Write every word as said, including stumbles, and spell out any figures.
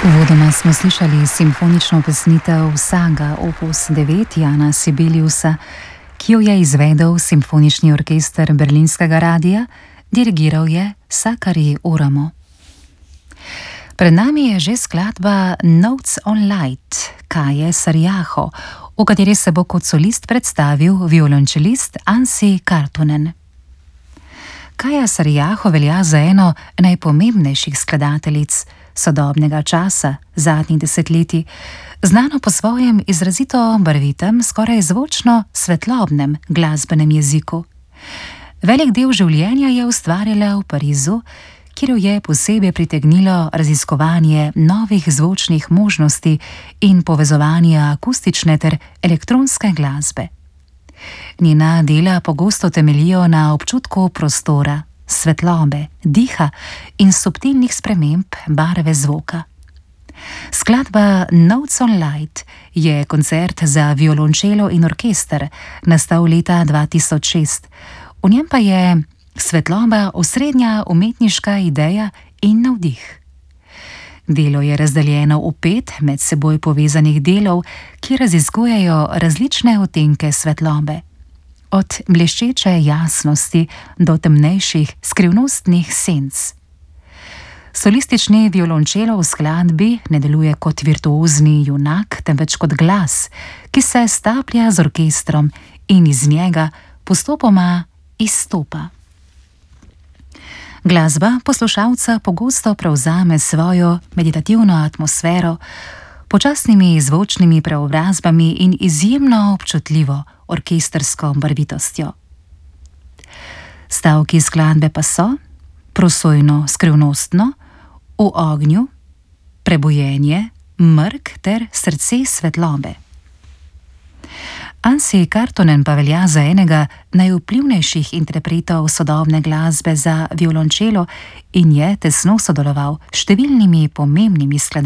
Uvodoma smo slišali simfonično pesnitev Saga opus devet Jana Sibeliusa, ki jo je izvedel Simfonični orkester Berlinskega radia, dirigiral je Sakari Oramo. Pred nami je že skladba Notes on Light Kaje Saariaho, v kateri se bo kot solist predstavil violončelist Anssi Karttunen. Kaja Saariaho velja za eno najpomembnejših skladateljic sodobnega časa, zadnjih desetletij, znano po svojem izrazito barvitem, skoraj zvočno svetlobnem glasbenem jeziku. Velik del življenja je ustvarjala v Parizu, kjer jo je posebej pritegnilo raziskovanje novih zvočnih možnosti in povezovanje akustične ter elektronske glasbe. Njena dela pogosto temeljijo na občutku prostora, svetlobe, diha in subtilnih sprememb barve zvoka. Skladba Notes on Light je koncert za violončelo in orkester, nastal leta dva tisoč šest. V njem pa je svetloba osrednja umetniška ideja in navdih. Delo je razdeljeno v pet med seboj povezanih delov, ki raziskujejo različne odtenke svetlobe. Od bleščeče jasnosti do temnejših skrivnostnih senc. Solistični violončelo v skladbi ne deluje kot virtuozni junak, temveč kot glas, ki se staplja z orkestrom in iz njega postopoma izstopa. Glasba poslušalca pogosto prevzame svojo meditativno atmosfero, počasnimi zvočnimi preobrazbami in izjemno občutljivo orkestrsko barvitostjo. Stavki skladbe pa so prosojno skrivnostno, v ognju, prebujenje, mrk ter srce svetlobe. Anssi Karttunen pa velja za enega najvplivnejših interpretov sodobne glasbe za violončelo in je tesno sodeloval s številnimi pomembnimi skladatelji.